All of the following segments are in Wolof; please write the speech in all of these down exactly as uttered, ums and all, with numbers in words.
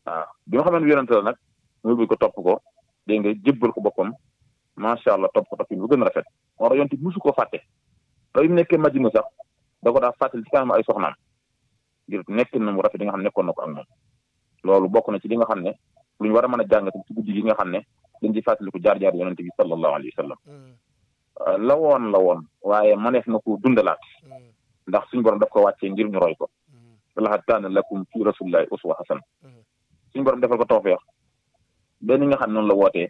waaw bi nga xamante ne yonent la nag mu bi ko topp ko dégg nga jébbal ko boppam macha allah topp ko toppin bu gën a rafet moo tax yonent bi musu koo fàtte ba mu nekkee Madina sax da ko daa fàttali ci kanam ay soxnaam ngir nekkin na mu rafet yi nga xam ne nekkoon na ko ak moom loolu bokk na ci li nga xam ne lu ñu war a mën a jàngati ci guddi gi nga xam ne dañ ci fàttaliku jaar-jaar yonent bi sallallahu alayhi wa sallam la woon la woon waaye maneef na ko dundalaat ndax suñu borom daf ko wàccee ngir ñu roy ko laqad kaana lakum fi rasulillahi uswa hasan suñu borom defal ko tawfeex benn nga xam noonu la wootee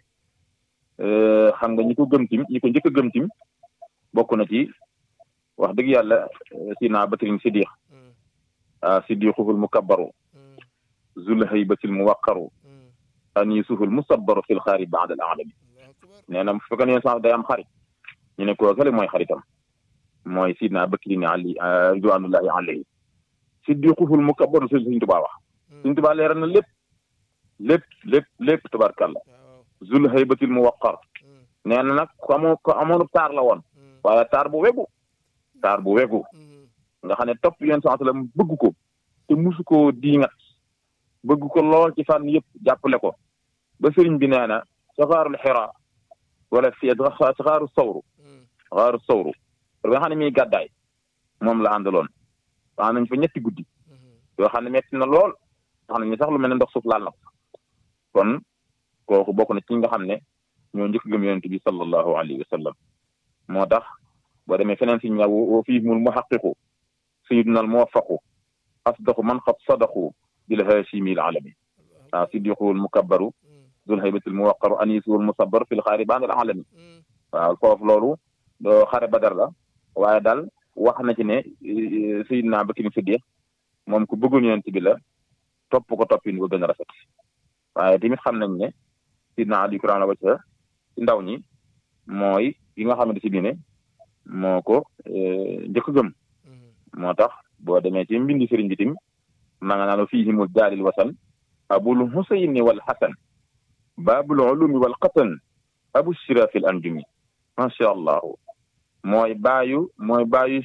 xam nga ñi ko gëm tim ñi ko njëkk a gëm tim bokk na ci wax dëgg yàlla Sina Bakrin Siddiq siddiquhul mukabbaru zul haybatil muwaqqaru anisuhul musabbaru fil xaari ba'da al aalami nee na bu fekkee ne sax day am xarit ñu ne koo kale mooy xaritam mooy Sidna Bakrin ali ridwanullahi alayhi siddiquhul mukabbaru Sëriñ Tuubaa wax Sëriñ Tuubaa leeral na lépp lépp lépp lépp tabarkàlla zul haybatil muwaqqar nee na nag ko amoo ko amoon taar la woon waaye taar bu wegu taar bu wegu nga xam ne topp yéen sant la bëgg ko te musu ko diingat bëgg ko lool ci fànn yëpp jàppale ko ba sëriñ bi nee na saxaarul xira wala fii saxaaru sawru saxaaru sawru parce que nga xam ne miy gàddaay moom la àndaloon wax nañ fa ñetti guddi yoo xam ne metti na lool wax nañ ne sax lu mel ne ndox suuf laal na ko kon kooku bokk na ci nga xam ne ñoo njëkk gëm yonent bi sallallahu alayhi wa sallam moo tax boo demee feneen si ñaw woo fiihimul muhaqqiqu sayyiduna al muwaffaqu asdaqu man xat sadaqu bil haashimil alami waaw siddiquhul mukabbaru dul haybatil muwaqqaru anisuhul musabbaru fil xaari ba'dal alami waaw foofu loolu doo xare Badar la waaye daal wax na ci ne sayyidina Bakrin Siddiq moom ku bëggoon yonent bi la topp ko toppin ko gën a rafet waaye tamit xam nañ ne sayyidina Ali kuran la wacca ci ndaw ñi mooy yi nga xamante si bi ne moo ko njëkk gëm moo tax boo demee ci mbindi sëriñ bi tim maa nga naan fiihimul jaalil wasan abul husayni wal hasan baabul ulumi wal qatan abu shirafil anjumi macha allah mooy baayu mooy baayu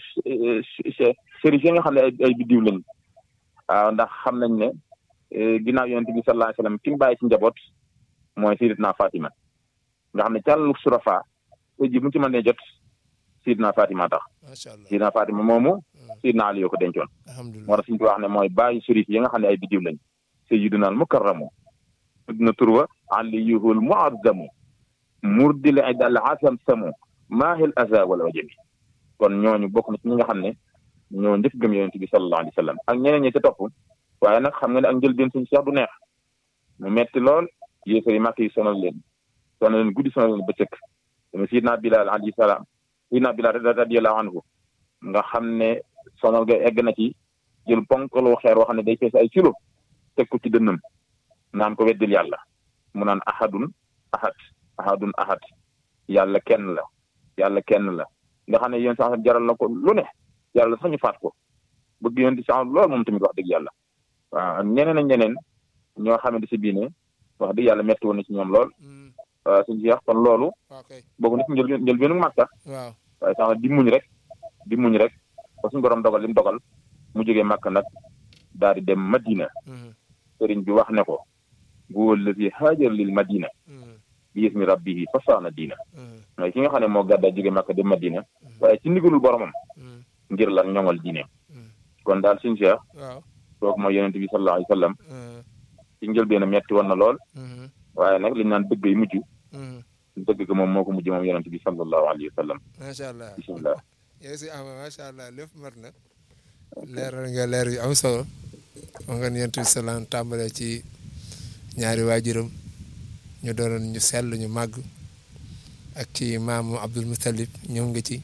sëriñ yi nga xam ne ay ay biddiw lañ waaw ndax xam nañ ne ginnaaw yonent bi sallallahu alayhi wa sallam ki mu bàyyi ci njaboot mooy sayyidatuna Fatima nga xam ne càllu surafa te ji mu ci mën ne jot Sidna Fatima tax Sidna Fatima moomu Sidna Ali yoo ko dencoon moo tax suñu ko wax ne mooy bàyyi shérif yi nga xam ne ay biddiw lañ sayyiduna al mukarramu na turwa aliyuhul muazzamu murdil idal asam samu maahil aza wala wajami kon ñooñu bokk na ci ñi nga xam ne ñoo njëkk gëm yonent bi sallallahu alayhi wa sallam ak ñeneen ñi ca topp waaye nag xam nga ne ak njëlbeen suñu Cheikh du neex mu metti lool yéefar yi màkk yi sonal leen sonal leen guddi sonal leen bëccëg dama Sidna Bilal alayhi salaam Sidna Bilal radiyallahu anhu nga xam ne sonal ga egg na ci jël ponkaloo xeer woo xam ne day fees ay kilo teg ko ci dënnam naan ko weddil yàlla mu naan ahadun ahad ahadun ahad yàlla kenn la yàlla kenn la nga xam ne yéen sax jaral na ko lu ne yàlla sax ñu faat ko bëgg yéen di sax lool moom tamit wax dëgg yàlla waaw ñeneen ak ñeneen ñoo xamante si bii ne wax dëgg yàlla metti woon na ci ñoom lool waaw suñu jeex kon loolu bokk na ci njël njël beenu màkka waaye sax di muñ rek di muñ rek ba suñu borom dogal li mu dogal mu jógee màkk nag daal di dem Madina sëriñ bi wax ne ko huwa allazi haajara lil Madina bi ismi rabbihi fasaana diina mooy ki nga xam ne moo gàddaa jóge màkk dem Madina waaye ci ndigalul boromam ngir lan ñoŋal diine kon daal suñu Cheikh kooku mooy yonent bi sallallahu alayhi wa sallam ci njëlbéen a metti woon na lool waaye nag liñ naan dëgg yi mujj dëgg ga moom moo ko mujj moom yonent bi sallallahu alayhi wa sallam macha allah bismillah yow si ama macha allah lépp mat na leeral nga leer yu am solo xam nga yonent bi salaam tàmbalee ci ñaari waajuram ñu doonoon ñu sell ñu màgg ak ci maamu Abdul Muttalib ñëw nga ci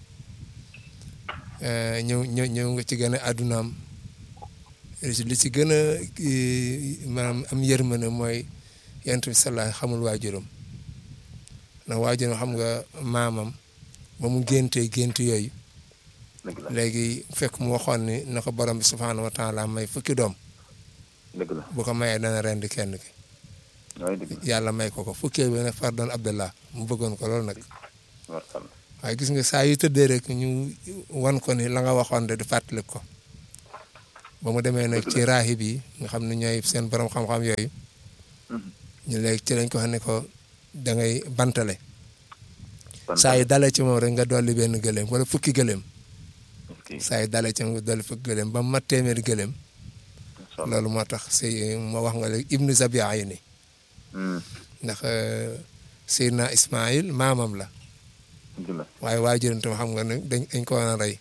ñëw ñëw ñëw nga ci gën a addunaam li ci gën a maanaam am yërmande mooy yonent bi salaam xamul waajuram ndax waajuram xam nga maamam ba mu géntee gént yooyu léegi fekk mu waxoon ni na ko borom bi subhaanahu wa taala may fukki doom bu ko mayee dana rendi kenn ki yàlla may ko ko fukkee bi nag far doon Abdallah mu bëggoon ko loolu nag waaye gis nga saa yu tëddee rek ñu wan ko ni la nga waxoon de di fàttali ko ba mu demee nag ci raahib yi nga xam ne ñooy seen borom xam-xam yooyu ñu léegi ci lañ ko xam ne ko da ngay bantale saa yi dalee ci moom rek nga dolli benn gëléem wala fukki gëléem saa yi dalee ci moom nga dolli fukki gëléem ba mat téeméeri gëléem loolu moo tax si moo wax nga léegi ibnu Zabiya yi ni ndax Seydina Ismaïl maamam la waaye waajuram tam xam nga ne dañ dañ ko war a rey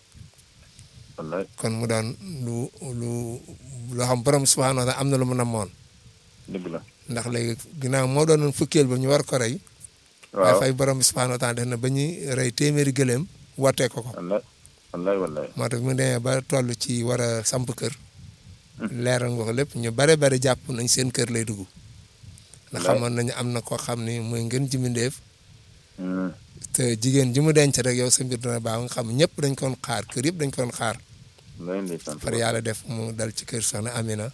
kon mu doon lu lu loo xam borom subhaanahu wa taala am na lu mu namoon dëgg la ndax léegi ginnaaw moo doonoon fukkeel ba ñu war ko rey waaye fay borom subhaanahu wa taala def na ba ñuy rey téeméeri gëléem wootee ko ko wallaay wallaay moo tax mu demee ba toll ci war a samp kër leeral nga ko lépp ñu bare bare jàpp nañ seen kër lay dugg ndax xamoon nañu am na koo xam ni mooy ngeen ji mbindéef te jigéen ji mu denc rek yow sa mbir dina baax nga xam ñëpp dañ koon xaar kër yëpp dañ koon xaar far yàlla def mu dal ci kër soxna Amina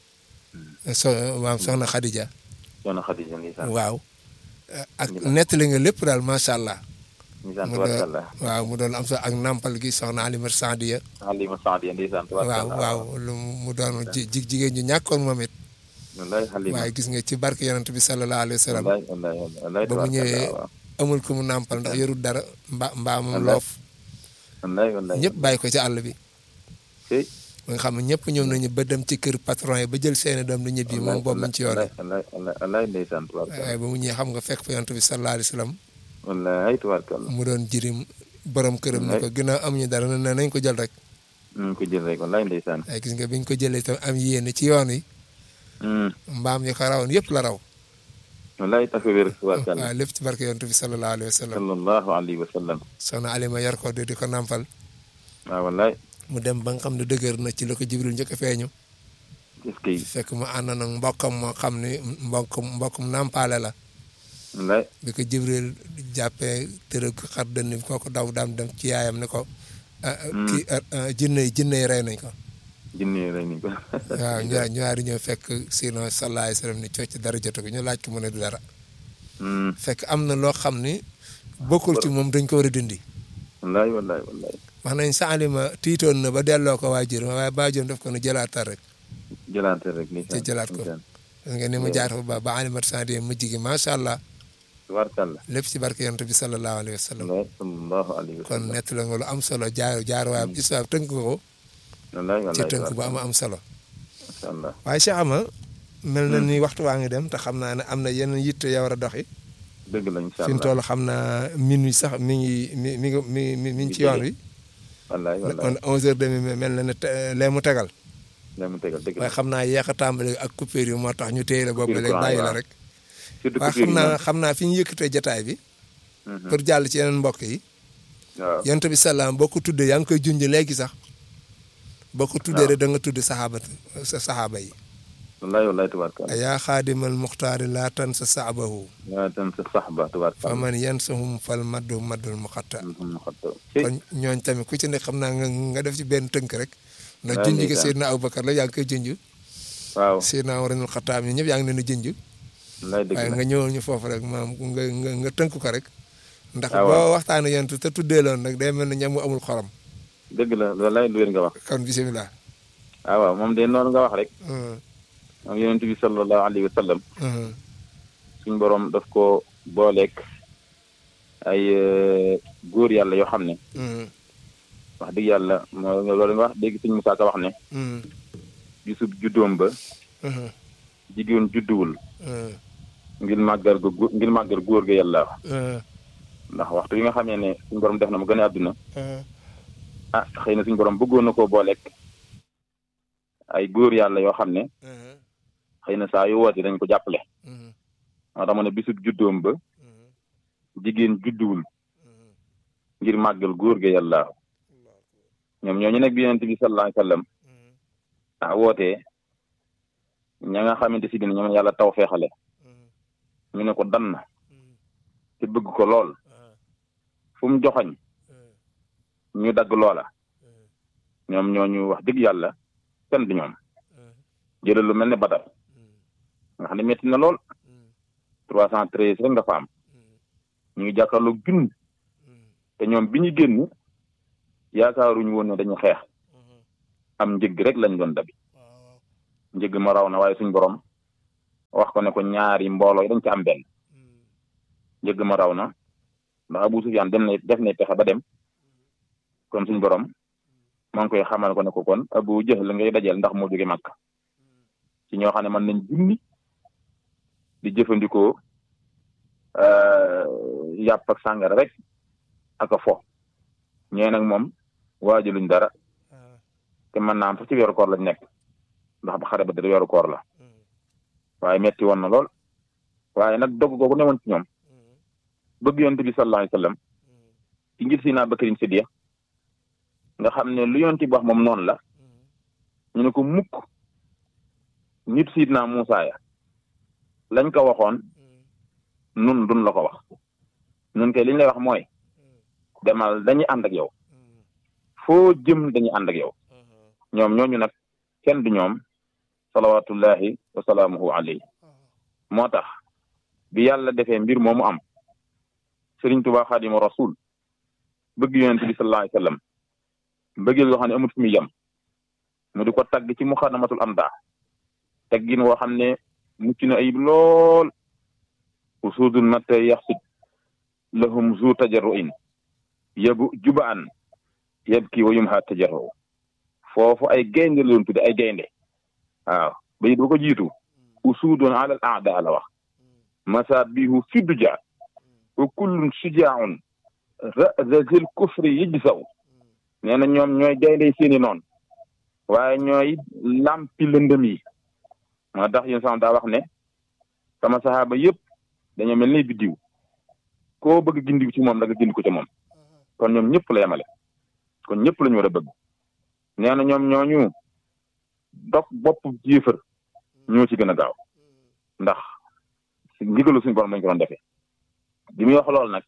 so maam soxna Khadija soxna Khadija waaw ak nettali nga lépp daal macha allah ndeysaan mu doon waaw mu doon am sax ak nampal gi soxna Alimar Saadiya Alimar Saadiya ndeysaan waaw waaw lu mu doon ji jigéen ñu ñàkkoon moom it waaye gis nga ci barke yonent bi sallallahu alayhi wa sallam ba mu ñëwee amul ku mu nampal ndax yorul dara mba mbaamam loof ñëpp bàyyi ko ci àll bi ba nga xam ne ñëpp ñëw nañu ba dem ci kër patron yi ba jël seeni doom di ñibbi moom boobu lañ ci yoon waaye ba mu ñëwee xam nga fekk fa yonent bi sallallahu alayhi wa sallam wallaay tubaarkalla mu doon jirim borom këram ni ko ginnaaw amuñu dara ne nañ ko jël rek nañ ko jël rek wallaay ndeysaan waaye gis nga biñ ko jëlee itam am yéene ci yoon yi mbaam yi ko rawoon yëpp la raw wallaay tax wér tubaarkalla waaw lépp ci barke yonent bi sallallahu alayhi wa sallam sallallahu alayhi wa sallam soxna Alima yar ko di ko nampal waaw wallaay mu dem ba nga xam ne dëgër na ci la ko Jibril njëkk a feeñu est-ce que fekk mu ànd nag mbokkam moo xam ne mbokkum mbokkum nampaale la wallaay bi ko Jibril jàppee tërëg ko xar dënn kooku daw daam dem ci yaayam ne ko kii jinne yi jinne yi rey nañ ko jinne yi rey nañ ko waaw ñu ñaari ñëw fekk sinon sallallahu alayhi wa sallam ni cooc dara jotu ko ñu laaj ko mu ne du dara fekk am na loo xam ni bokkul ci moom dañ ko war a dindi wallaay wallaay wallaay wax nañ sa Alima tiitoon na ba delloo ko waajur waaye waajur def ko ne jëlaatal rek jëlaatal rek ni te jëlaat ko parce que ni mu jaar fa ba ba Alima Saadiya mujj gi macha allah tubaarkalla lépp ci barke yonent bi sallallahu alayhi wa sallam sallallahu alayhi wa kon sallam nett la nga lu am solo jaar jaar waaye histoire tënk ko wallaay wallaay ci tënk bu am am solo masha Allah waaye Cheikh Ama mel na ni waxtu waa ngi dem te xam naa ne am na yeneen yitte ya war a doxi dëgg la insha fi mu Allah toll xam naa minuit sax mi ngi mi mi ngi mi mi mi ngi ci yoon wi wallaay wallaay kon onze heures demi mel na ne lee mu tegal lee mu tegal dëgg la waaye xam naa yeex a tàmbali ak coupure yi moo tax ñu téye la boobu léegi bàyyi la rek surtout waaye xam naa xam naa fi ñu yëkkatee jataay bi pour jàll ci yeneen mbokk yi waaw yonent bi salaam boo ko tuddee yaa ngi koy junj léegi sax boo ko tuddee rek da nga tudd saxaabatu sa saxaaba yi wallaay wallaay tubaarkalla yaa xaadimal muxtaari laa tan sa saabahu yaa tan sa saxba tubaarkalla fa man yansahum fal maddu maddul muxatta mu xatta kon ñooñ tamit ku ci ne xam naa nga nga def ci benn tënk rek ndax waaw junj gi ndeysaan. Seydina Aboubacar la yaa ngi koy junj waaw Seydina Umarul Xattaab ñi ñëpp yaa ngi leen di junj wallaay dëgg waaye la nga ñëwoon ñu foofu rek maam nga nga nga tënk ko rek ndax Ah, waaw. boo waxtaanee yonent te tuddee loon nag day mel ne ñam mu amul xorom dëgg la wallaay lu wér nga wax kon bisimilah. ah waaw moom de noonu nga wax rek hum, moom yonent bi sallallahu alayhi wa sallam hum, suñ borom daf ko booleeg ay euh, góor yàlla yoo xam ne hum, wax dëgg yàlla moo loolu nga wax dégg suñ Musaa Ka wax ne hum, gisub juddoom ba hum, jigéen judduwul hum, ngir màggal gu ngir màggal góor ga yàlla hum, ndax waxtu yi nga xamee ne suñ borom def na mu gën a àdduna hum, ah xëy na suñ borom bëggoon na koo booleeg ay góor yàlla yoo xam ne hum, xëy na saa yu woote dañ ko jàppale hum, moo tax ma ne bisub juddoom ba hum, jigéen judduwul hum. ngir màggal góor ga yàlla ñoom ñooñu nekk bi yonent bi sallallahu alayhi wa sallam Hum, ah wootee ña nga xamante si dina ñoom yàlla taw feexale hum, ñu ne ko dan na hum, te bëgg ko lool ah, fu mu joxoñ hum, ñu dagg loola hum, ñoom ñooñu wax dëgg yàlla kenn di ñoom hum, jëlal lu mel ne Badar hum, nga xam ne métti na lool hum, trois cent treize rek nga fa am hum, ñu ngi jàkkaarloo junni hum, te ñoom bi ñu génn yaakaaruñu woon ne dañu xeex hum. am njëgg rek lañ doon dabi waaw, njëgg ma raw na waaye suñ borom wax ko ne ko ñaari mbooloo yi dañ ci am benn njëgg ma raw na ndax Abu Sufyaan dem na def na pexe ba dem kon suñ borom maa ngi koy xamal ko ne ko kon Abu Jahl ngay dajeel ndax moo jóge Makka ci ñoo xam ne mën nañ junni di jëfandikoo yàpp ak sàngara rek ak a fo ñee nag moom waajaluñ dara te mën naa am sax ci weeru koor lañ nekk ndax ba xare ba dara weeru koor la waaye metti woon na lool waaye nag dogg googu newoon ci ñoom bëgg yonent bi sallallahu alayhi wasallam ci ngir Seydina Bakrin Siddiq nga xam ne lu yonent bi wax moom noonu la ñu ne ko mukk nit Seydina Muusaa ya lañ ko waxoon nun duñ la ko wax nun kay liñ lay wax mooy demal dañuy ànd ak yow foo jëm dañuy ànd ak yow ñoom ñooñu nag kenn du ñoom salawatullahi wa salaamuhu alayhi moo tax bi yàlla defee mbir moomu am Sëriñ Tuubaa Xaadimu Rasuul bëgg yonent bi sallallahu alayhi wasallam bëggeel loo xam ne amut fu muy yem mu di ko tagg ci muxadamatul amda teggin woo xam ne mucc na ayib lool usudul matta yaxsud lahum zu tajarruin yabu jubaan yabki wa yumha tajarru foofu ay gaynde la doon tudde ay gaynde waaw ba it ba ko jiitu usudun ala al aada la wax masabihu fi duja wa kullun sujaun razil kufri yijsaw nee na ñoom ñooy gaynde seeni noonu waaye ñooy lampi lëndëm yi moo tax yéen sama daa wax ne sama saxaaba yëpp dañoo mel ni biddiw koo bëgg gindiw ci moom da nga gind ko ca moom kon ñoom ñëpp la yemale kon ñëpp la ñu war a bëgg nee na ñoom ñooñu dog bopp jéefër ñoo ci gën a gaaw ndax ndigalu suñu borom lañ ko doon defee bi muy wax lool nag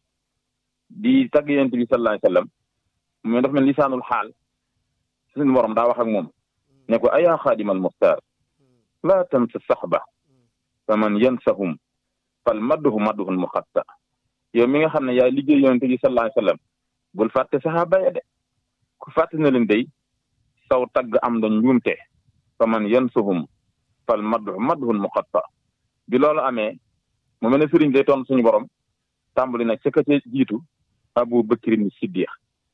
di tagg yonent bi sallallahu alayhi wasallam mu dafa mel lisaanul xaal suñu borom daa wax ak moom ne ko ayaa xaadimal muxtaar laa tansa saxba fa man yansahum fal madduhu madduhun muxatta yow mi nga xam ne yaay liggéey yonent bi sallallahu alayhi wasallam bul fàtte saxaaba ya de ku fàtte na leen day saw tagg am dañ njuumte fa man yansahum fal madduhu madduhun muxatta bi loolu amee mu mel ne sëriñ day toon suñu borom tàmbali nag ca ka ca jiitu Abu Bakrin Siddiq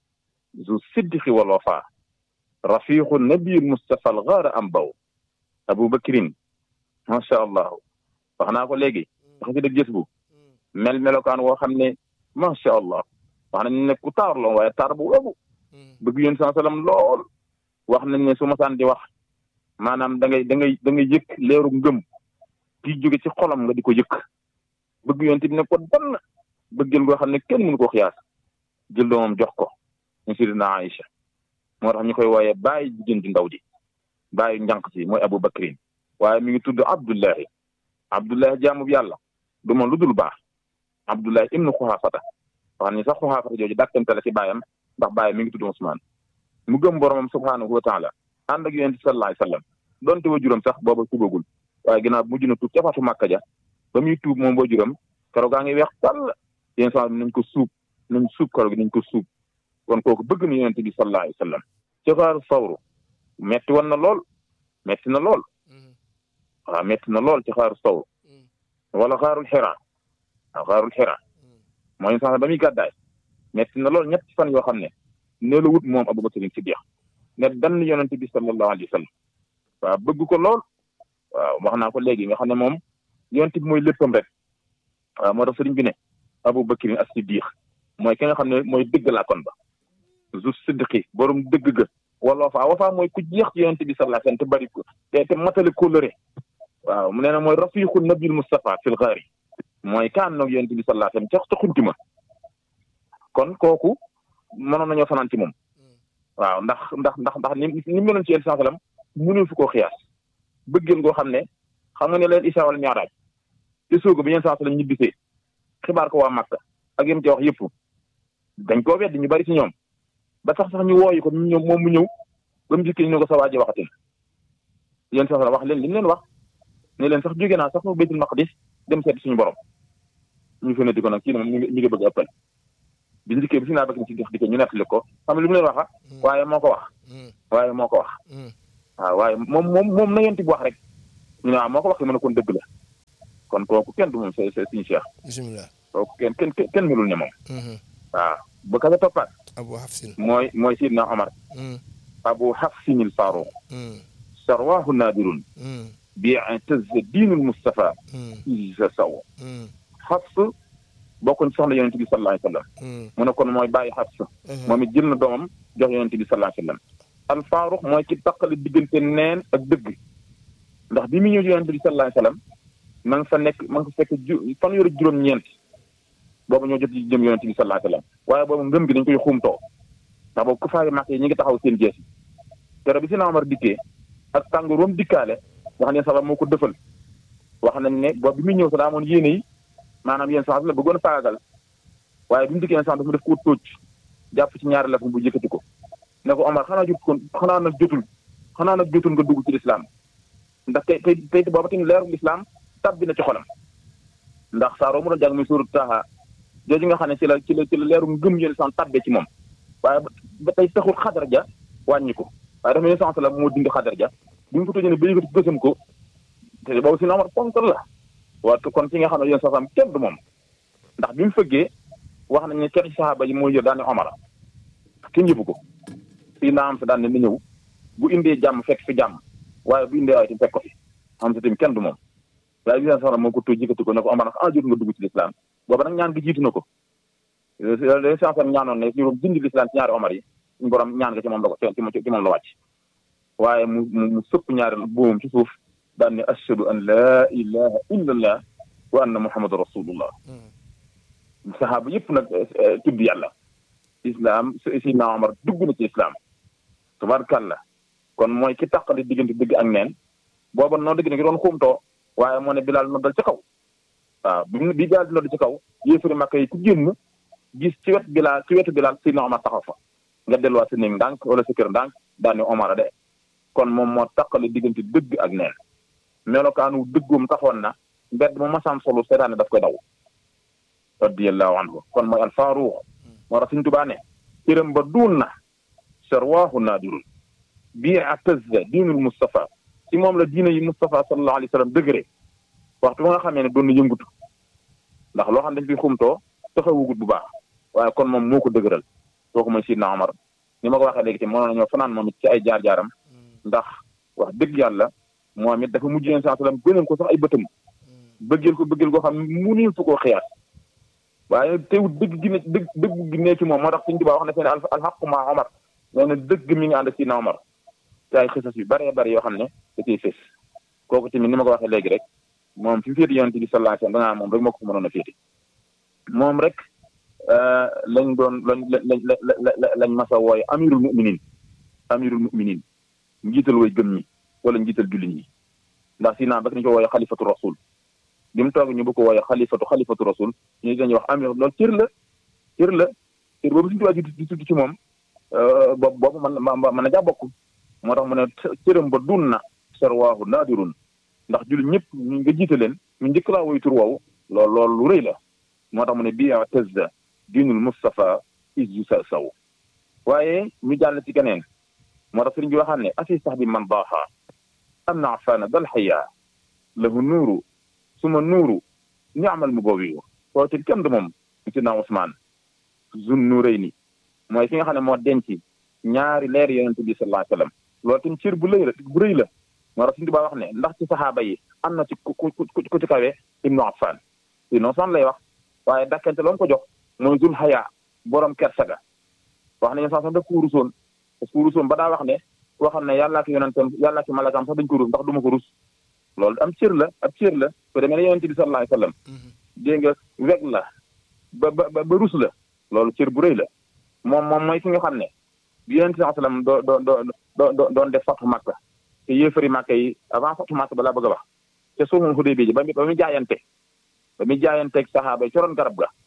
zu siddiqi wal wafa rafiqu nabiyyul mustafa al ghar am baw Abu Bakrin macha allah wax naa ko léegi wax ci dëgg gis bu mel melokaan woo xam ne macha allah wax nañ ne ku taar la waaye taar bu wëbu bëgg yéen sallallahu alayhi wasallam lool wax nañ ne su ma saan di wax maanaam da ngay da ngay da ngay yëkk leeru ngëm di jóge ci xolam nga di ko yëkk bëgg yonent bi ne ko dann bëggeel goo xam ne kenn mënu ko xiyaas jël doomam jox ko ñu sidina Aïcha moo tax ñu koy wooyee bàyyi jigéen di ndaw ji bàyyi njànq si mooy Abu Bakrin waaye mi ngi tudd Abdullahi Abdullahi jaamu yàlla du moom lu dul baax Abdullahi ibnu Xuhaafata wax ni sax Xuhaafata jooju dàkkante la ci baayam ndax baayam mi ngi tudd Usmaan mu gëm boromam subhaanahu wa taala ànd ak yonent sallallahu alayhi wasallam donte wa juróom sax booba tubagul waaye ginnaaw mujj na tuub ca fatu Makka ja ba muy tuub moom wa juróom keroog gaa ngi weex tàll yéen sax nañ ko suub nañ suub keroog nañ ko suub kon kooku bëgg na yonent bi sallallahu alayhi wasallam ci xaaru sawru metti woon na lool metti na lool waaw metti na lool ci xaaru sawru wala xaarul xira waaw xaarul xira mooy sax ba muy gàddaay metti na lool ñetti fan yoo xam ne nee la wut moom Abu Bakr Siddiq ne dann yonent bi sallallahu alayhi wasallam waaw bëgg ko lool waaw wax naa ko léegi nga xam ne moom yonent bi mooy léppam rek waaw moo tax sëriñ bi ne Abu Bakr as-Siddiq mooy ki nga xam ne mooy dëgg laa kon ba zu siddiqi borom dëgg ga wala wafa wafa mooy ku jeex ci yonent bi sallallahu alayhi wasallam te bari ko te te matale kóllëre waaw mu nee na mooy rafiqu nabil Mustafa fil ghaari mooy kaan nag yonent bi sallallahu alayhi wasallam ca xunti ma kon kooku mënoon nañoo fanaan ci moom waaw ndax ndax ndax ndax ni ni meloon ci yonent sallallahu alayhi wasallam mënuñu fu koo xiyaas bëggeen goo xam ne xam nga ne leen Isra wal Mi'raj te sooga bi yonent sallallahu alayhi wasallam ñibbisee xibaar ko waa Makka ak yém ci wax yëpp dañ koo wedd ñu bari ci ñoom ba sax sax ñu wooyi ko ñu ñëw moom mu ñëw ba mu dikkee ñu ko sa waaji waxatin yéen sax wax leen li mu leen wax ne leen sax jóge naa sax mu Baytul Maqdis dem seeti suñu borom ñu fene di ko nag kii moom ñu ngi ñu ngi bëgg ëppal bi dikkee bi si naa bëgg ci def dikkee ñu nettali ko xam li mu leen wax waaye moo ko wax waaye moo ko wax waaw waaye moom moom moom na yonent bi wax rek ñu ne waaw moo ko wax mën a kon dëgg la kon kooku kenn du moom c'est c'est suñu cheikh. bisimilah. kooku kenn kenn kenn melul ne moom. waaw ba ka ca toppaat. Abu Hafsin. mooy mooy Sidna Omar. Abu Hafsinil Faaruq. sarwaahu naadirun. bi i'tazza diinul Mustafa. sa saw. Hafs bokkuñ soxna yonent bi sallallahu alayhi wa sallam. mu ne kon mooy bàyyi Hafs. moom it jël na doomam jox yonent bi sallallahu alayhi wa sallam. al Faaruq mooy ki taqali diggante neen ak dëgg. ndax bi mu ñëw yonent bi sallallahu alayhi wa sallam ma nga fa nekk ma nga fa fekk ju fanweeri juróom-ñeent boobu ñoo jot ci jëm yonent bi sallallahu alayhi wa sallam waaye boobu ngëm gi dañ koy xuumtoo ndax boobu ku faari màkk yi ñu ngi taxaw seen jees yi te bi si na Omar dikkee ak tàngoorom dikkaale wax ne sabab moo ko dëfal wax nañ ne boobu bi muy ñëw sa daa amoon yéene yi maanaam yéen sax la bëggoon a faagal waaye bi mu dikkee sax dafa def ko tóoc jàpp ci ñaari lafum bu yëkkati ko ne ko Omar xanaa jot kon xanaa nag jotul xanaa nag jotul nga dugg ci lislaam ndax tey tey tey booba tamit leeru lislaam tabbi na ci xolam ndax saaroo mu doon jàng muy suuratu Taaha jooju nga xam ne ci la ci la ci la leeru ngëm yéen san tabbee ci moom waaye ba tey taxul xadar ja wàññi ko waaye dafa ne sens la moo dindi xadar ja bi mu ko tojee ne ba yëkkati gësam ko te boobu si na Omar ponkal la waaye kon ci nga xam ne yéen sasam kenn du moom ndax bi mu fëggee wax nañ ne kenn ci saxaaba yi moo yër daane Omar kenn yëbu ko fii naa am sa daan ne na ñëw bu indee jàmm fekk fi jàmm waaye bu indee waaye tamit fekk ko fi am sa tamit kenn du moom waaye bi sax moo ko toj jëkkati ko ne ko Omar nag ah jot nga dugg ci lislaam booba nag ñaan gi jiitu na ko les sansam ñaanoon ne ñu dindi lislaam ci ñaari Omar yi suñu borom ñaan nga ci moom la ko ci ci moom la wàcc waaye mu mu sëpp ñaari buumam ci suuf daan ne ashhadu an laa ilaha illa allah wa anna muhammadu rasulullah saxaaba yëpp nag tudd yàlla islam sidna Omar dugg na ci islam tabaarkalla kon mooy ki tàqali diggante dëgg ak neen booba noo dëgg na ki doon xuumtoo waaye moo ne Bilaal noddal ci kaw waaw bi bi Bilaal di nodd ci kaw yéefari Makka yi ku génn gis ci wet Bilaal ci wetu Bilaal sidna Omar taxaw fa nga delluwaat sa néeg ndànk wala sa kër ndànk daal ni Omar de kon moom moo tàqali diggante dëgg ak neen melokaanu dëggoom taxoon na mbedd mu masam solu seetaane daf koy daw radiyallahu anhu kon mooy al Faaruq moo tax Sëñ Tuubaa ne cëram ba duun na sarwaahu naadirun bi atazza diinul Mustafa ci moom la diina yi Mustafa sallallahu alayhi wa sallam dëgëre waxtu ba nga xamee ne doon na yëngutu ndax loo xam ne dañ fi xumtoo taxawugut bu baax waaye kon moom moo ko dëgëral kooku mooy Sidna Omar ni ma ko waxee léegi te mënoon nañoo fanaan moom it ci ay jaar-jaaram ndax wax dëgg yàlla moom it dafa mujj yéen saa sallam gënal ko sax ay bëtam bëggeel ko bëggeel koo xam ne mu niil fu koo xiyaas waaye teewut dëgg gi ne dëgg dëgg gi ne ci moom moo tax Sëñ Tuubaa wax na fee ne alxaqu maa Omar nee na dëgg mi ngi ànd ak Sidna Omar te ay xisas yu bëree bëri yoo xam ne da ciy fés kooku tamit ni ma ko waxee léegi rek moom fi mu féete yonent bi sallallahu alayhi wa sallam dangaa moom rek moo ko fa mënoon a féete moom rek lañ doon lañ lañ lañ lañ masa wooye amirul muminin amirul muminin njiital way gëm ñi wala njiital jullit ñi ndax si naa ba ñu ko wooye xalifatu rasul bi mu toog ñu bu ko wooye xalifatu xalifatu rasul ñu dañuy wax amir loolu cër la cër la cër boobu suñu tubaab di tudd ci moom boobu boobu man ma mën na jaa bokk moo tax mu ne cëram ba dun na sarwaahu naadirun ndax jullit ñëpp ñu nga jiite leen ñu njëkk laa woy tur woowu loolu loolu lu rëy la moo tax mu ne bii tazza diinul Mustafa is yu sa saw waaye ñu jàll ci keneen moo tax sëriñ bi waxaan ne afi sax bi man baaxa am na afaana dal xayaa lahu nuuru suma nuuru ñaamal mu boobu yi koo ci kenn du moom sidna Usmaan zun nuurayni mooy ki nga xam ne moo denc ñaari leer yonent bi sallallahu alayhi wa sallam loolu tamit cër bu lëy la bu rëy la moo tax suñu Tuubaa wax ne ndax ci saxaaba yi am na ci ku ku ku ci kawe ibnu Affan ibnu Affan lay wax waaye dakkante loon ko jox mooy zul xayaa borom kersaga wax nañu sax sax daf ko rusoon parce que rusoon ba daa wax ne waxam ne yàllaa ki yonentam yàllaa ki malakaam sax dañ ko rus ndax du ma ko rus loolu am cër la ab cër la ko demee ne yonent bi sallallahu alayhi wa sallam dégg nga weg la ba ba ba rus la loolu cër bu rëy la moom moom mooy ki nga xam ne bi yonent bi sallallahu alayhi wa sallam doo doo doo doon def fatu Makka te yéefari Makka yi avant fatu Makka balaa bëgg a wax te sulhul Hudaybiya ba mi ba muy jaayante ba muy jaayanteeg saxaaba yi coroon garab ga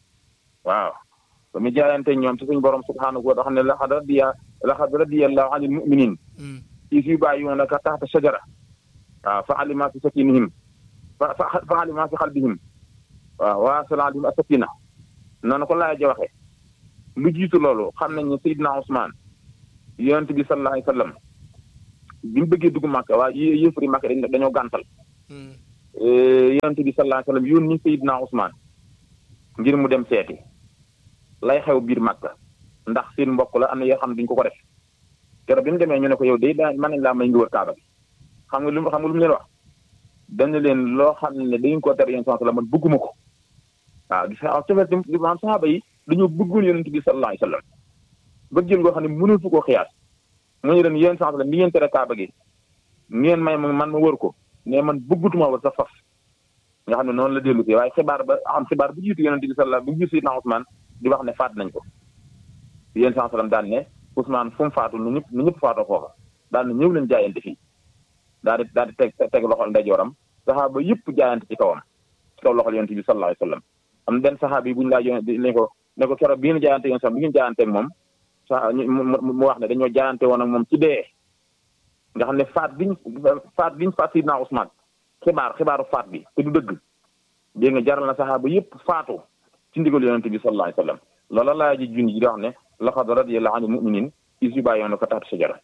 waaw ba muy jaayanteeg ñoom ci suñu borom subhaanahu wa taala xam ne laqad radiya laqad radiyallahu anil mu'minin iz yubayi'unaka tahta shajara waaw fa alima fi sakinihim fa fa alima fi qalbihim waaw wa asra alayhim as-sakina noonu ko laay ja waxe lu jiitu loolu xam nañ ne Seydina Ousmane yonent bi sallallahu alayhi wa sallam bi mu bëggee dugg Makka waa yéefari Makka dañoo gàntal yonent bi sallallahu alayhi wa sallam yónni Seydina Ousmane ngir mu dem seeti lay xew biir Makka ndax seen mbokk la am na yoo xam ne duñ ko ko def keroog bi mu demee ñu ne ko yow day daa mën nañ laa may nga wër Kaaba bi xam nga lu xam nga lu mu leen wax dañ leen loo xam ne dañu ko tere yonent sallallahu alayhi wa sallam man bëgguma ko waaw gis nga cofet di maanaam saxaaba yi dañoo bëggoon yonent bi sallallahu alayhi wa sallam bëggeel ngoo xam ne mënul fu koo xiyaas mu ñu leen yéen sallallahu alayhi wa sallam ni ngeen tere Kaaba gi ngeen may man ma wër ko mais man bëggutuma wër sax faf nga xam ne noonu la dellu si waaye xibaar ba xam xibaar bu jiitu yonent bi sallallahu bu jiitu Seydina Ousmane di wax ne faat nañ ko yéen sallallahu alayhi wa sallam daan ne Ousmane fu mu faatu nu ñëpp nu ñëpp faatoo foofa daan na ñëw leen jaayante fii daal di daal di teg teg loxol ndeyjooram saxaaba yëpp jaayante ci kawam ci kaw loxol yonent bi sallallahu alayhi wa sallam am benn saxaaba yi bu ñu laa yone ne ko ne ko keroog bi ngeen jaayante yoon sax bi ngeen jaayante ak moom sa mu wax ne dañoo jaayante woon ak moom ci dee nga xam ne faat biñ faat biñ faat Seydina Ousmane xibaar xibaaru faat bi te du dëgg dégg nga jaral na saxaaba yëpp faatu ci ndigal yonent bi sallallahu alayhi wa sallam loola laa ji junni ji di wax ne laqad radiyallahu anil mu'minin iz yubayyi'unaka tahta shajara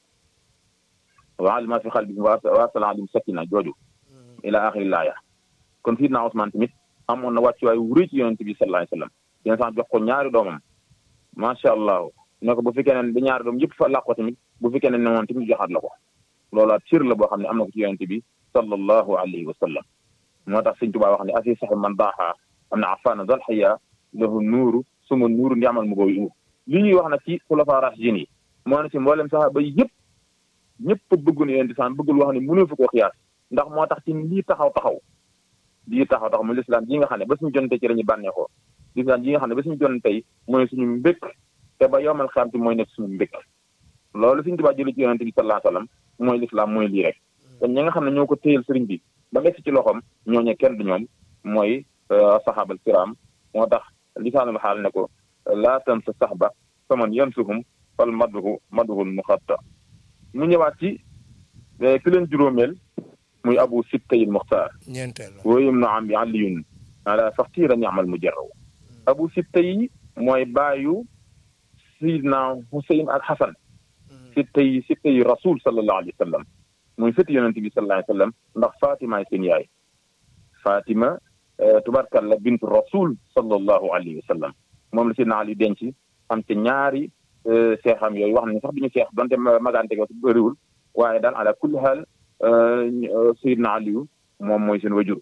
wa alima ma fi qalbihim wa anzala alayhim sakina jooju ila axiri laaya kon Seydina Ousmane tamit amoon na wàccuwaay wu rëy ci yonent bi sallallahu alayhi wa sallam yéen sax jox ko ñaari doomam macha allah ne ko bu fekkee ne ba ñaari doom yëpp fa làq ko tamit bu fekkee ne ne moom tamit joxaat la ko loolaat cër la boo xam ne am na ko ci yonent bi sallallahu alayhi wa sallam moo tax sëñ Tuubaa wax ne asi sax man baaxaa am na afaana dal xaya lahu nuuru suma nuuru ndi amal mu ko li ñuy wax nag ci xulafaa raashidiin yi moo ne ci mboolem saxaaba yi yëpp ñëpp bëggu ne yonent bi bëggul wax ne mënoo fi koo xiyaas ndax moo tax ci lii taxaw taxaw lii taxaw taxaw mu lislaam ji nga xam ne ba suñu jonte ci lañu bànneexoo lislaam ji nga xam ne ba suñu jonte tey mooy suñu mbékk te ba yowmal xiyaam mooy nekk suñu mbékk loolu suñu Tuubaa jëlee ci yonent bi sallallahu alayhi wa sallam mooy lislaam mooy lii rek kon ñi nga xam ne ñoo ko téyel sëriñ bi ba nekk ci loxoom ñooñu kenn du ñoom mooy saxaabal kiraam moo tax lisaanul xaal ne ko laa tansa saxba faman yansuhum fal madhu madhul muxatta mu ñëwaat ci ki leen juróomeel muy abu sibtayil muxtaar ñeenteel wooyum na am bi aliyun ala faxtiira ñamal mu jarraw abu sibtayi mooy baayu sayidna Huseyn ak Xasan sibtayi sibtayi rasul sallallahu alayhi wa sallam muy sëti yonent bi sallallahu alayhi wa sallam ndax Fatima seen yaay Fatima tubarkalla bintu rasul sallallahu alayhi wa sallam moom la si naal yu denc am te ñaari seexam yooyu wax nañu sax bi ñu seex donte magante ko bëriwul waaye daal ala kulli haal Seydina Aliyu moom mooy seen wajur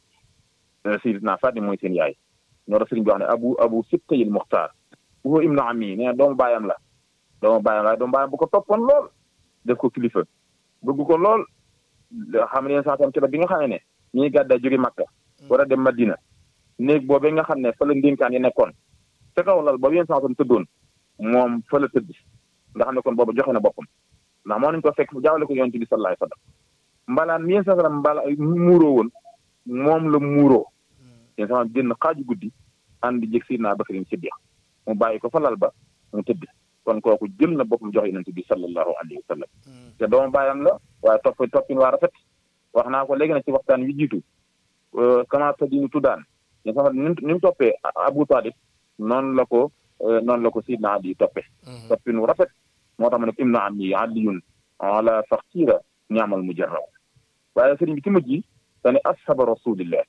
Seydina Fatima mooy seen yaay ñoo tax sëriñ bi wax ne abu abu sibtayil muxtaar bu ibnu ami nee doomu baayam la doomu baayam la doomu baayam bu ko toppoon lool def ko kilifa bëgg ko lool xam ne sax tam ci bi nga xam ne ñuy gàddaa jóge Makka war a dem Madina néeg boobee nga xam ne fa la ndénkaan yi nekkoon te kaw lal boobu yéen sax tam tëddoon moom fa la tëdd nga xam ne kon boobu joxe na boppam ndax moo nañu ko fekk jaawale ko yonent bi sallallahu alayhi wa sallam mbalaan mi yéen sax tam mbala muuroo woon moom la muuroo yéen sax génn xaaju guddi ànd jëg Seydina Bakrin Siddiq mu bàyyi ko fa lal ba mu tëdd kon kooku jël na boppam jox yonent bi sallallahu alayhi wa sallam te doomu baayam la waaye topp toppin waa rafet wax naa ko léegi nag ci waxtaan wi jiitu commencé diñu tuddaan yéen sax ni mu toppee Abu Talib noonu la ko noonu la ko Seydina Ali toppee toppin wu rafet moo tax ma ne ibnu ammi aliyun ala faxtiira ñaamal mujarraw waaye sëriñ bi ci mujj yi dane ashaba rasulillah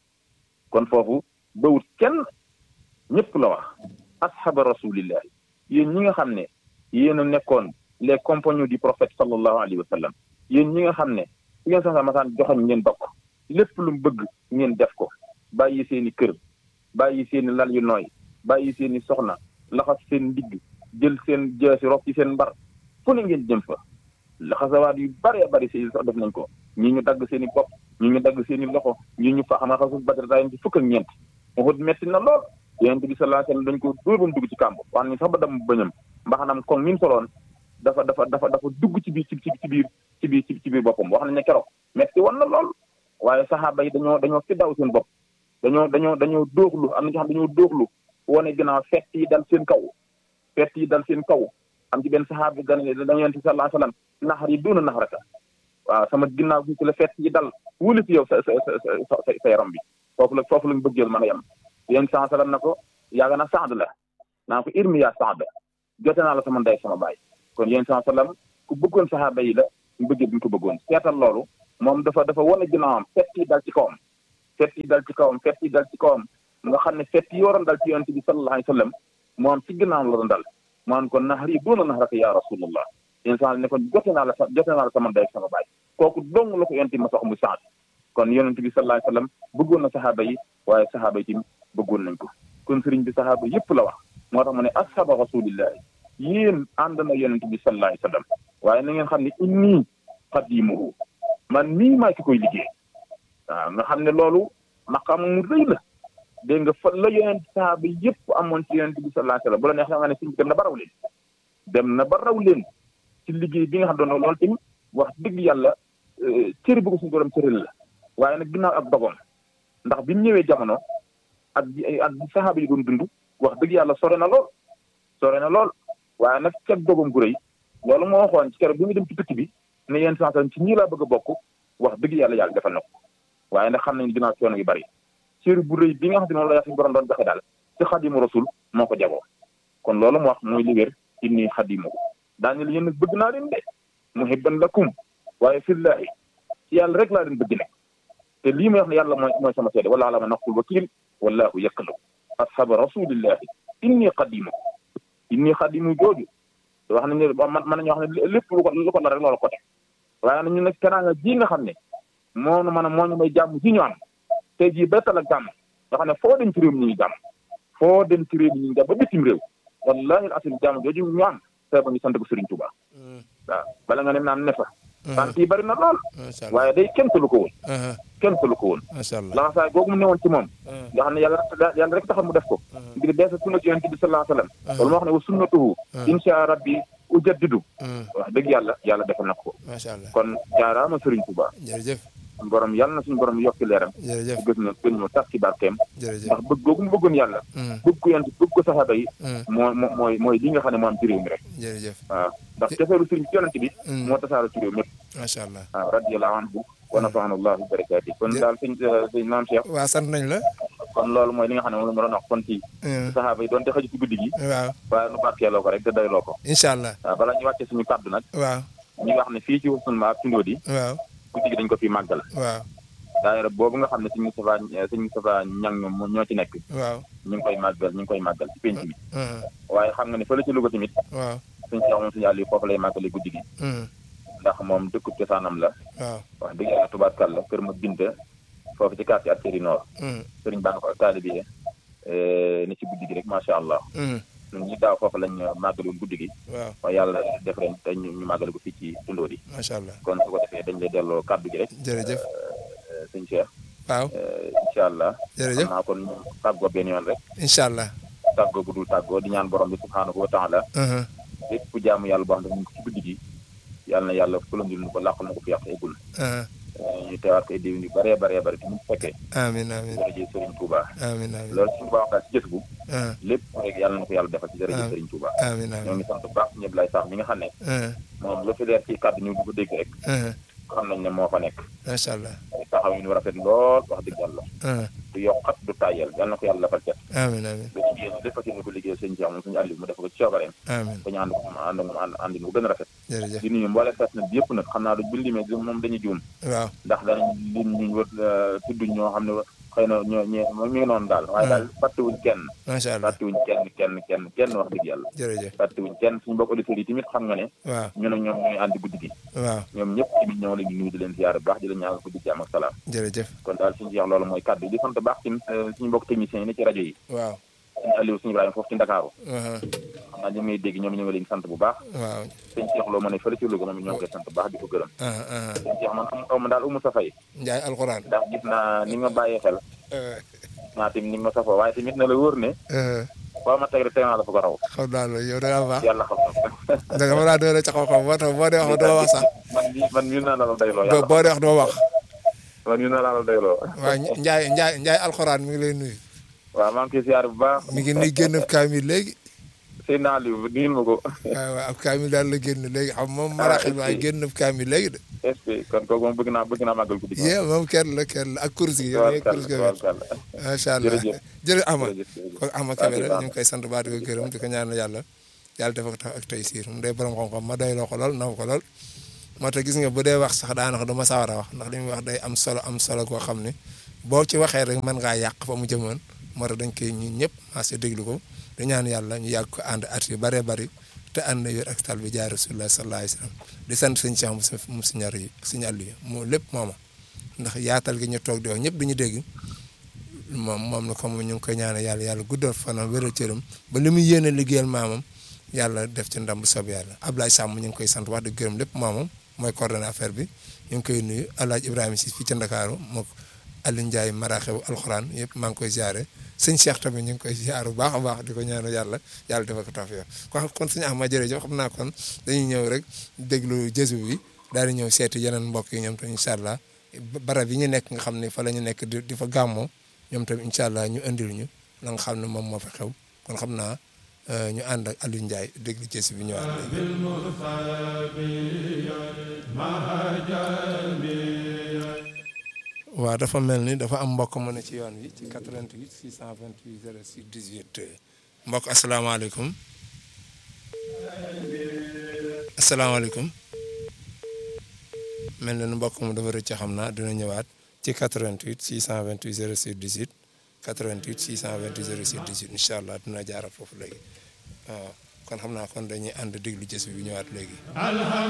kon foofu bawut kenn ñëpp la wax ashaba rasulillah yéen ñi nga xam ne yéen a nekkoon les compagnons du prophète sallallahu alayhi wa sallam yéen ñi nga xam ne su ngeen sax masaan joxoñ ngeen bokk lépp lu mu bëgg ngeen def ko bàyyi seen i kër bàyyi seen i lal yu nooy bàyyi seen i soxna laxas seen ndigg jël seen jeesi rof ci seen mbar fu ne ngeen jëm fa laxasawaat yu bari bari si sax def nañ ko ñii ñu dagg seen i bopp ñii ñu dagg seen i loxo ñii ñu fa xam nga xasul badrataayam ci fukk ak ñeent mu xut metti na lool yonent bi sallallahu alayhi wasallam dañ ko dóor ba mu dugg ci kàmb wax nañu sax ba dam bëñam mbaxanam kon mi mu soloon dafa dafa dafa dafa dugg ci biir ci ci biir ci biir ci biir boppam wax nañ ne keroog metti woon na lool waaye saxaaba yi dañoo dañoo fi daw seen bopp dañoo dañoo dañoo dóoxlu am na ñoo xam dañoo dóoxlu wane ginnaaw fett yi dal seen kaw fett yi dal seen kaw am ci benn saxaaba bi gane dañu yonent bi sallallahu alayhi wasallam naxar yi doona naxaraka waaw sama ginnaaw gi ci la fett yi dal wuli fi yow sa sa sa sa yaram bi foofu la foofu lañ bëggeel mën a yem yéen sallallahu alayhi wasallam na ko yaaga na Saad la naa ko irmi yaa Saad jote naa la sama ndey sama baay kon yéen sallallahu alayhi wasallam ku bëggoon saxaaba yi la mu bëggee bu ñu ko bëggoon seetal loolu moom dafa dafa wane ginnaawam fett yi dal ci kawam fett yi dal ci kawam fett yi dal ci kawam nga xam ne fett yi waroon dal ci yonent bi sallallahu alayhi wa sallam moom ci ginnaawam la doon dal maan kon naxari doona naxaraka ya rasulullah insaan ne kon jote naa la sa jote naa la sama ndey ak sama baay kooku dong la ko yonent bi ma sox mu saat kon yonent bi sallallahu alayhi wa sallam bëggoon na saxaaba yi waaye saxaaba yi tamit bëggoon nañ ko kon sëriñ bi saxaaba yëpp la wax moo tax mu ne ashaba rasulillahi yéen ànd na yonent bi sallallahu alayhi wa sallam waaye na ngeen xam ne inni xadimuhu man nii maa ki koy liggéey waaw nga xam ne loolu maqam mu rëy la dégg nga fa la yonent saxaaba yëpp amoon ci yonent bi sallallahu alayhi wa sallam bu la neex nga ne sëriñ bi dem na ba raw leen dem na ba raw leen ci liggéey bi nga xam doon loolu tamit wax dëgg yàlla cëri bu ko suñu borom cëral la waaye nag ginnaaw ak dogoom ndax bi mu ñëwee jamono ak ak saxaaba yi doon dund wax dëgg yàlla sore na lool sore na lool waaye nag ceg dogoom gu rëy loolu moo waxoon ci keroog bi mu dem ci tukki bi ne yéen sansan ci ñii laa bëgg a bokk wax dëgg yàlla yàlla defal na ko waaye nag xam nañu ginnaaw coono yu bari cëri bu rëy bi nga xam ne moom la suñu borom doon joxe daal ci xadimu rasul moo ko jagoo kon loolu mu wax mooy li wér inni xadimu daañu yéen nag bëgg naa leen de muhibban lakum waaye fillahi ci yàlla rek laa leen bëgg nekk te lii may wax ne yàlla mooy mooy sama seede wala alama naqul wakil wallahu yaqlu ashaba rasulillahi inni xadimu inni xadimu jooju wax nañ ne man mën nañu wax ne lépp lu ko lu ko la rek loolu ko teg waaye nañu nag teraanga ji nga xam ne moo mën a moo ñu may jàmm ji ñu am tey jii bettal ak jàmm nga xam ne foo dem ci réew mi ñu ngi jàmm foo dem ci réew mi ñu ngi jàmm ba bitim réew wallahi al asim jàmm jooju ñu am te ba ngi sant ko Serigne Touba waaw bala nga ne naan ne fa sant yi bari na lool waaye day kenn lu ko woon kenn lu ko woon laxasaay googu mu newoon ci moom nga xam ne yàlla yàlla rek taxal mu def ko ngir beesa sunna ci yonent bi sallallahu alayhi wa sallam loolu moo wax ne wa sunnatuhu insha rabbi ujaddidu wax dëgg yàlla yàlla defal na ko kon jaaraama Serigne Touba jërëjëf borom yàlla na suñu borom yokki leeram gës na gën ñoo tax ci barkeem ndax bëgg googu mu bëggoon yàlla bëgg ko yonent bëgg ko saxaaba yi moo mooy mooy li nga xam ne moo am ci réew mi rek waaw ndax cofeelu sëriñ ci yonent bi moo tasaaro ci réew mépp macha allah waaw radiyallahu anhu wa nafa'ana allah bi barakaati kon daal sëñ sëñ maam Cheikh waaw sant nañ la kon loolu mooy li nga xam ne moom la ma doon wax kon ci saxaaba yi doon te xëju ci guddi gi waaw waaye nu barkeeloo ko rek te doyloo ko incha allah waaw bala ñu wàcce suñu kàddu nag waaw ñu wax ne fii ci Husnul Maab ci Ndodi waaw guddi gi dañ ko fi màggal waaw daayira boobu nga xam ne sëñ Moustapha sëñ Moustapha ñang ñoom ñoo ci nekk waaw ñu ngi koy màggal ñu ngi koy màggal ci penc mi waaye xam nga ne fële ci Louga tamit waaw suñ Cheikh moom suñu Aliou foofu lay màggale guddi gi ndax moom dëkkub cosaanam la waaw wax dëgg yàlla tubaarkàlla kër ma binta foofu ci quartier Arteri Nord sëriñ baa nga ko ak taalibe ni ci guddi gi rek macha allah ñun ñi daaw foofu lañ màggaloon guddi gi waaw waaye yàlla def ren te ñu màggale ko fii ci Tundóodi macha allah kon su ko defee dañ lay delloo kàddu gi rek jërëjëf sëñ Cheikh waaw incha allah jërëjëf xam naa kon tàggoo benn yoon rek incha allah tàggoo bu dul tàggoo di ñaan borom bi subhaanahu wa taala lépp jaamu yàlla boo xam ne ñu ngi ci guddi gi yàlla na yàlla fulandil nu ko làqal na ko fi yàq eggul ñu teewaat koy déwén yu bëree bëree bëri te mu fekkee amiin amiin jërëjëf Serigne Touba amiin amiin loolu suñu baax daal ci jës bu lépp rek yàlla na ko yàlla defal ci jërëjëf Serigne Touba amiin amiin ñoo ngi sant bu baax ñëpp lay sax mi nga xam ne moom lu fi leer ci kàddu ñu di ko dégg rek xam nañ ne moo fa nekk macha allah taxaw yi nu rafet lool wax dëgg yàlla du yokkat du tàyyel yàlla na ko yàlla defal cet amiin amiin ba ci génn lépp ci ko liggéey sëñ Cheikh moom suñu Aliou mu def ko ci coobareem amiin ba ñu ànd ko ànd moom àndi mu gën a rafet jërëjëf di nuyu mboole fes na bi yëpp nag xam naa du bu limee moom dañuy juum waaw ndax danañ lim ñu wër tudd ñoo xam ne xëy na ñoo ñe mi ngi noonu daal waaye daal fàttewuñ kenn macha allah fàttewuñ kenn kenn kenn kenn wax dëgg yàlla jërëjëf fàttewuñ kenn suñu mbokk auditeurs yi tamit xam nga ne waaw ñu ne ñoom ñooy àndi guddi gi waaw ñoom ñëpp tamit ñoo leen di nuyu di leen ziyaar bu baax di leen ñaanal guddi ci am ak salaam jërëjëf kon daal suñu jeex loolu mooy kàddu yi di sant baax ci suñu mbokk techniciens yi ne ci rajo yi waaw suñu Aliou suñu Ibrahima foofu ci Ndakaaru waaw xam naa ñu ngi dégg ñoom ñu ngi leen sant bu baax waaw sëñ Cheikh loo ma ne fële ci Louga moom ñoo ngi koy sant bu baax di ko gërëm sëñ Cheikh man aw ma daal umu sa fay Njaay alxuraan ndax gis naa ni nga bàyyee xel naa tamit ni nga ma safoo waaye tamit na la wóor ne foo ma teg rek teg naa la fa ko raw xam naa loolu yow da ngaa baax yàlla xam na da nga ma laa doole ca xam-xam moo tax boo dee wax doo wax sax man mi man mi naa la la dayloo yàlla boo dee wax doo wax man mi naa la la dayloo waaw Njaay Njaay Njaay alxuraan mi ngi lay nuyu waaw maa ngi koy siyaar bu baax mi ngi nii génn ab kaamil léegi sëñ Aliou nuyul ma ko waaw waaw ab kaamil daal la génn léegi xam moom maraxil waaye génn ab kaamil léegi de est ce que kon kooku moom bëgg naa bëgg naa màggal guddi gi yee moom kenn la kenn la ak kursi gi yow kursi gi macha allah jërëjëf ama ko ama Kébé rek ñu ngi koy sant baa di ko gërëm di ko ñaanal yàlla yàlla dafa ko tax ak tey siir mu day borom xam-xam ma doy loo ko lool naw ko lool moo tax gis nga bu dee wax sax daanaka du ma sawar a wax ndax li muy wax day am solo am solo koo xam ne boo ci waxee rek mën ngaa yàq fa mu jëmoon moo tax dañ koy ñun ñëpp maase déglu ko di ñaan yàlla ñu yàgg ko ànd at yu bëree bëri te ànd wér ak tal bi jaay rasulullah sallallahu alayhi wa sallam di sant sëñ Cheikh mu si ñaar yi si ñàll yi moo lépp mooma ndax yaatal gi ñu toog di wax ñëpp duñu dégg moom moom na comme ñu ngi koy ñaanal yàlla yàlla guddal fanam wéral cëram ba li muy yéene liggéeyal maamam yàlla def ci ndam bu soob yàlla Ablaye Samb ñu ngi koy sant wax di gërëm lépp maamam mooy coordonné affaire bi ñu ngi koy nuyu El Hadj Ibrahima si fii ca Ndakaaru mook Aliou Ndiaye maraaxebu alxuraan yëpp maa ngi koy ziare sëñ Cheikh tamit ñu ngi koy ziare bu baax a baax di ko ñaanal yàlla yàlla dafa ko tawfeex kon kon suñu am ma jërëjëf xam naa kon dañuy ñëw rek déglu jësu bi daal di ñëw seeti yeneen mbokk yi ñoom tamit incha allah barab yi ñu nekk nga xam ne fa la ñu nekk di di fa gàmmoo ñoom tamit incha allah ñu indil ñu la nga xam ne moom moo fa xew kon xam naa ñu ànd ak Aliou Ndiaye déglu jësu bi ñëwaat waaw dafa mel ni dafa am mbokk mu ne ci yoon wi ci quatre-vingt-huit six cent vingt-huit zéro six dix-huit mbokk asalaamaaleykum asalaamaaleykum mel na ni mbokk mu dafa rëcc xam naa dina ñëwaat ci quatre-vingt-huit six cent vingt-huit zéro six dix-huit quatre-vingt-huit six cent vingt-huit zéro six dix-huit incha allah dina jaaral foofu léegi waaw kon xam naa kon dañuy ànd déglu jës bi ñëwaat léegi